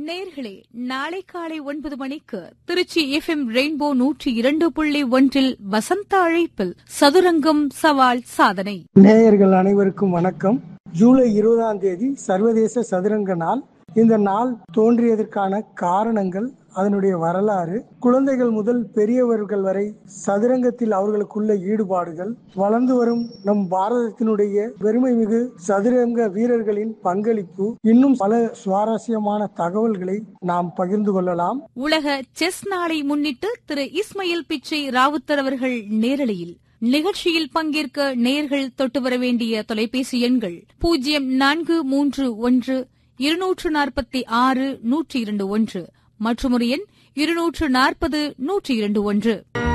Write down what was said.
நேயர்களே, நாளை காலை 9 மணிக்கு திருச்சி FM ரெயின்போ 102.1 வசந்த அழைப்பில் சதுரங்கம் சவால் சாதனை. நேயர்கள் அனைவருக்கும் வணக்கம். ஜூலை 20ஆம் தேதி சர்வதேச சதுரங்க நாள். இந்த நாள் தோன்றியதற்கான காரணங்கள், அதனுடைய வரலாறு, குழந்தைகள் முதல் பெரியவர்கள் வரை சதுரங்கத்தில் அவர்களுக்குள்ள ஈடுபாடுகள், வளர்ந்து வரும் நம் பாரதத்தினுடைய பெருமை மிகு சதுரங்க வீரர்களின் பங்களிப்பு, இன்னும் பல சுவாரஸ்யமான தகவல்களை நாம் பகிர்ந்து கொள்ளலாம். உலக செஸ் நாளை முன்னிட்டு திரு இஸ்மாயில் பிச்சை ராவுத்தர் அவர்கள் நேரலையில் நிகழ்ச்சியில் பங்கேற்க நேயர்கள் தொட்டு வர வேண்டிய தொலைபேசி எண்கள் 0431-246-102 மற்றும் ஒரு எண் 240-102.